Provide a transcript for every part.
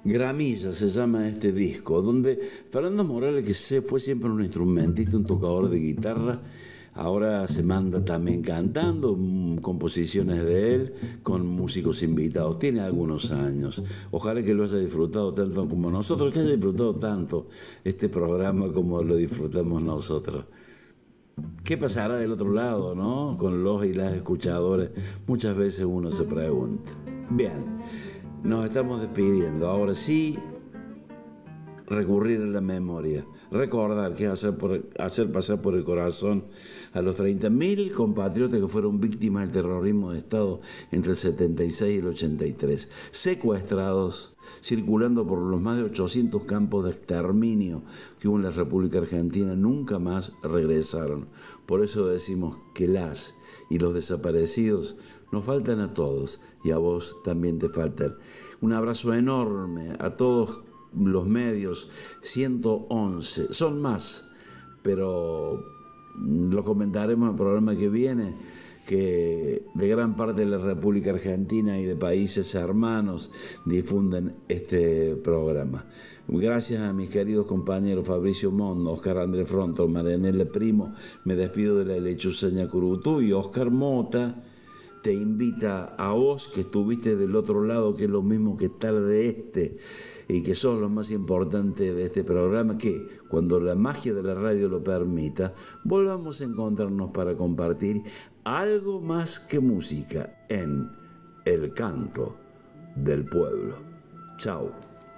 Gramilla se llama este disco, donde Fernando Morales, que fue siempre un instrumentista, un tocador de guitarra, ahora se manda también cantando composiciones de él con músicos invitados. Tiene algunos años. Ojalá que lo haya disfrutado tanto como nosotros, que haya disfrutado tanto este programa como lo disfrutamos nosotros. ¿Qué pasará del otro lado, no? Con los y las escuchadores. Muchas veces uno se pregunta. Bien, nos estamos despidiendo. Ahora sí, recurrir a la memoria, recordar que es hacer pasar por el corazón a los 30.000 compatriotas que fueron víctimas del terrorismo de Estado entre el 76 y el 83, secuestrados, circulando por los más de 800 campos de exterminio que hubo en la República Argentina, nunca más regresaron. Por eso decimos que las y los desaparecidos nos faltan a todos, y a vos también te faltan. Un abrazo enorme a todos los medios, 111, son más, pero lo comentaremos en el programa que viene, que de gran parte de la República Argentina y de países hermanos difunden este programa. Gracias a mis queridos compañeros Fabricio Mondo, Oscar Andrés Fronto, Marianela Primo, me despido de la lechuceña Curutú, y Oscar Mota te invita a vos, que estuviste del otro lado, que es lo mismo que estar de este, y que sos lo más importante de este programa, que cuando la magia de la radio lo permita, volvamos a encontrarnos para compartir algo más que música en El Canto del Pueblo. Chao.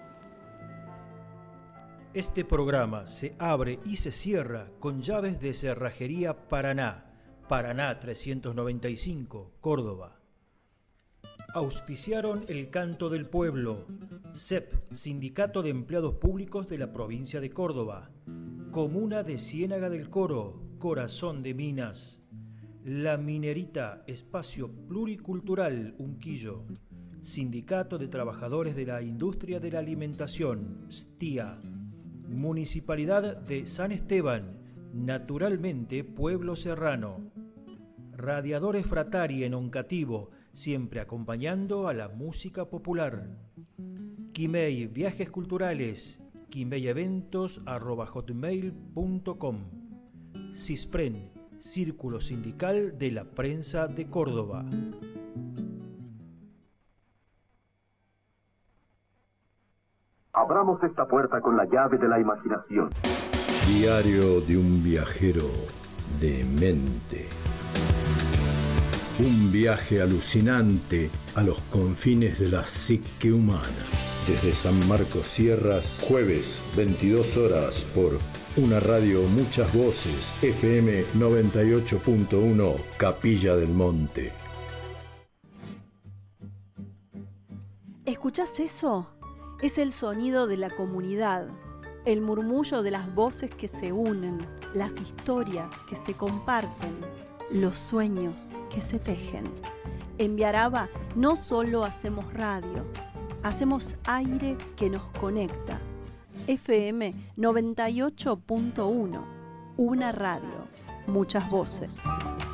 Este programa se abre y se cierra con llaves de Cerrajería Paraná, Paraná 395, Córdoba. Auspiciaron El Canto del Pueblo, CEP, Sindicato de Empleados Públicos de la Provincia de Córdoba, Comuna de Ciénaga del Coro, Corazón de Minas, La Minerita, Espacio Pluricultural Unquillo, Sindicato de Trabajadores de la Industria de la Alimentación, STIA, Municipalidad de San Esteban, naturalmente Pueblo Serrano, Radiadores Fratari en Oncativo, siempre acompañando a la música popular. Quimei Viajes Culturales, quimeieventos@hotmail.com. CISPREN, Círculo Sindical de la Prensa de Córdoba. Abramos esta puerta con la llave de la imaginación. Diario de un viajero de mente. Un viaje alucinante a los confines de la psique humana. Desde San Marcos Sierras, jueves, 22 horas, por una radio, muchas voces, FM 98.1, Capilla del Monte. ¿Escuchás eso? Es el sonido de la comunidad, el murmullo de las voces que se unen, las historias que se comparten, los sueños que se tejen. En Viaraba no solo hacemos radio, hacemos aire que nos conecta. FM 98.1, una radio, muchas voces.